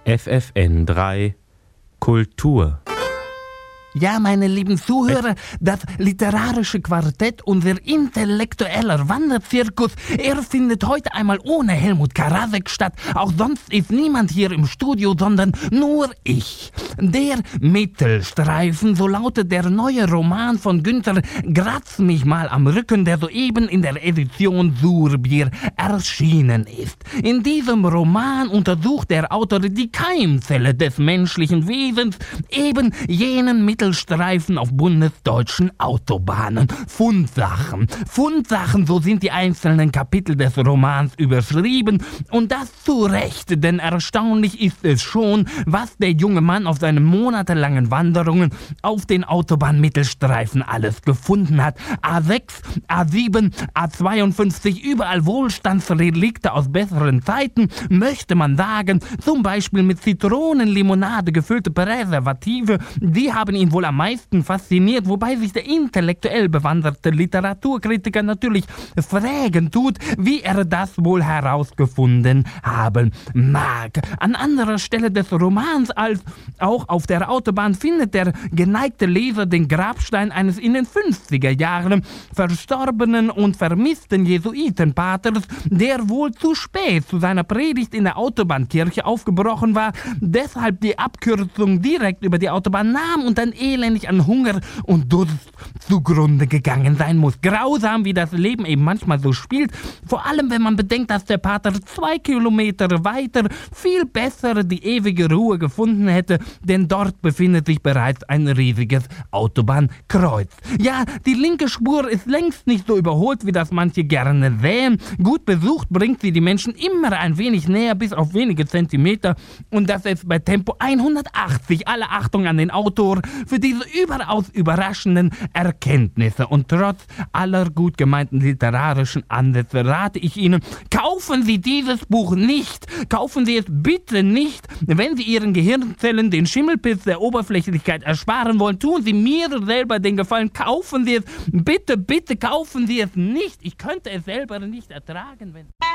FFN3 Kultur. Ja, meine lieben Zuhörer, das literarische Quartett, unser intellektueller Wanderzirkus, er findet heute einmal ohne Helmut Karasek statt. Auch sonst ist niemand hier im Studio, sondern nur ich. Der Mittelstreifen, so lautet der neue Roman von Günter Grass mich mal am Rücken, der soeben in der Edition Surbier erschienen ist. In diesem Roman untersucht der Autor die Keimzelle des menschlichen Wesens, eben jenen Mittelstreifen auf bundesdeutschen Autobahnen. Fundsachen, so sind die einzelnen Kapitel des Romans überschrieben, und das zu Recht, denn erstaunlich ist es schon, was der junge Mann auf seinen monatelangen Wanderungen auf den Autobahnmittelstreifen alles gefunden hat. A6, A7, A52, überall Wohlstandsrelikte aus besseren Zeiten, möchte man sagen, zum Beispiel mit Zitronenlimonade gefüllte Präservative, die haben ihn wohl am meisten fasziniert, wobei sich der intellektuell bewanderte Literaturkritiker natürlich fragen tut, wie er das wohl herausgefunden haben mag. An anderer Stelle des Romans als auch auf der Autobahn findet der geneigte Leser den Grabstein eines in den 50er Jahren verstorbenen und vermissten Jesuitenpaters, der wohl zu spät zu seiner Predigt in der Autobahnkirche aufgebrochen war, deshalb die Abkürzung direkt über die Autobahn nahm und dann elendig an Hunger und Durst zugrunde gegangen sein muss. Grausam, wie das Leben eben manchmal so spielt, vor allem wenn man bedenkt, dass der Pater 2 Kilometer weiter viel besser die ewige Ruhe gefunden hätte, denn dort befindet sich bereits ein riesiges Autobahnkreuz. Ja, die linke Spur ist längst nicht so überholt, wie das manche gerne sähen. Gut besucht bringt sie die Menschen immer ein wenig näher, bis auf wenige Zentimeter, und das ist bei Tempo 180. Alle Achtung an den Autor für diese überaus überraschenden Erkenntnisse. Und trotz aller gut gemeinten literarischen Ansätze rate ich Ihnen, kaufen Sie dieses Buch nicht. Kaufen Sie es bitte nicht. Wenn Sie Ihren Gehirnzellen den Schimmelpilz der Oberflächlichkeit ersparen wollen, tun Sie mir selber den Gefallen. Kaufen Sie es. Bitte, bitte kaufen Sie es nicht. Ich könnte es selber nicht ertragen, wenn...